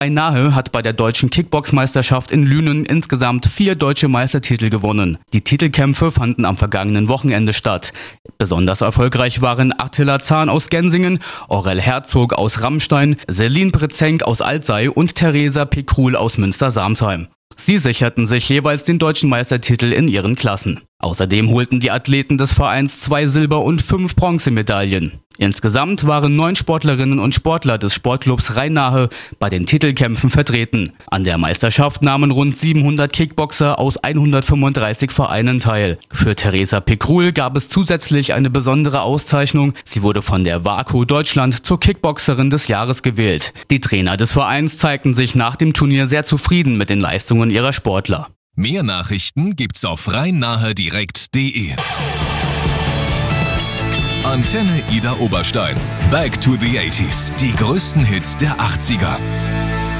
Rhein-Nahe hat bei der deutschen Kickboxmeisterschaft in Lünen insgesamt 4 deutsche Meistertitel gewonnen. Die Titelkämpfe fanden am vergangenen Wochenende statt. Besonders erfolgreich waren Attila Zahn aus Gensingen, Aurel Herzog aus Rammstein, Celine Brezenk aus Alzey und Theresa Pikrul aus Münster-Samsheim. Sie sicherten sich jeweils den deutschen Meistertitel in ihren Klassen. Außerdem holten die Athleten des Vereins 2 Silber- und 5 Bronzemedaillen. Insgesamt waren 9 Sportlerinnen und Sportler des Sportclubs Rhein-Nahe bei den Titelkämpfen vertreten. An der Meisterschaft nahmen rund 700 Kickboxer aus 135 Vereinen teil. Für Theresa Pikrul gab es zusätzlich eine besondere Auszeichnung. Sie wurde von der WAKO Deutschland zur Kickboxerin des Jahres gewählt. Die Trainer des Vereins zeigten sich nach dem Turnier sehr zufrieden mit den Leistungen ihrer Sportler. Mehr Nachrichten gibt's auf rheinnahedirekt.de. Antenne Ida Oberstein. Back to the 80s. Die größten Hits der 80er.